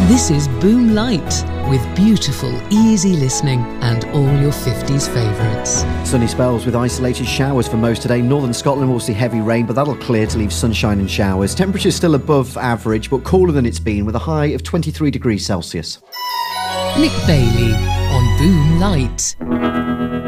This is Boom Light, with beautiful, easy listening and all your 50s favourites. Sunny spells with isolated showers for most today. Northern Scotland will see heavy rain, but that'll clear to leave sunshine and showers. Temperatures still above average, but cooler than it's been, with a high of 23 degrees Celsius. Nick Bailey on Boom Light.